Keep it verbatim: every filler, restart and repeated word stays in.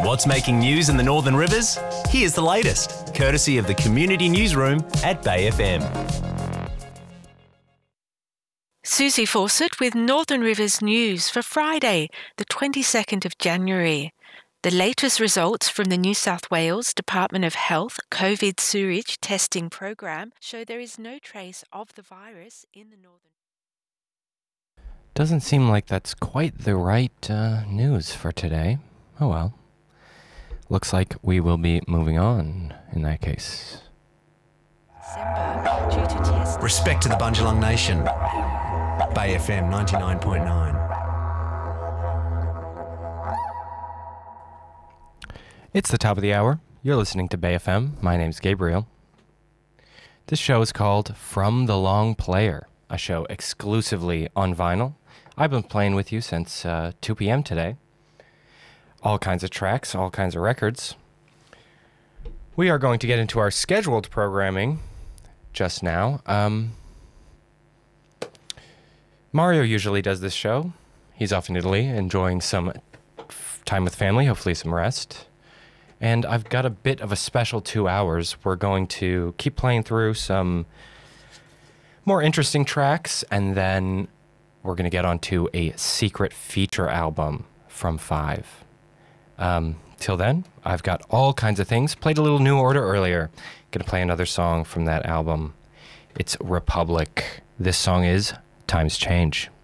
What's making news in the Northern Rivers? Here's the latest, courtesy of the Community Newsroom at Bay F M. Susie Fawcett with Northern Rivers News for Friday, the twenty-second of January. The latest results from the New South Wales Department of Health COVID sewage testing program show there is no trace of the virus in the northern. Doesn't seem like that's quite the right uh, news for today. Oh well. Looks like we will be moving on in that case. December, due to test- Respect to the Bundjalung Nation. Bay F M ninety-nine point nine. It's the top of the hour. You're listening to Bay F M. My name's Gabriel. This show is called From the Long Player, a show exclusively on vinyl. I've been playing with you since uh, two p.m. today. All kinds of tracks, all kinds of records. We are going to get into our scheduled programming just now. Um, Mario usually does this show. He's off in Italy, enjoying some f- time with family, hopefully some rest. And I've got a bit of a special two hours. We're going to keep playing through some more interesting tracks, and then we're going to get onto a secret feature album from Five. Um, till then, I've got all kinds of things. Played a little New Order earlier. Going to play another song from that album. It's Republic. This song is Times Change.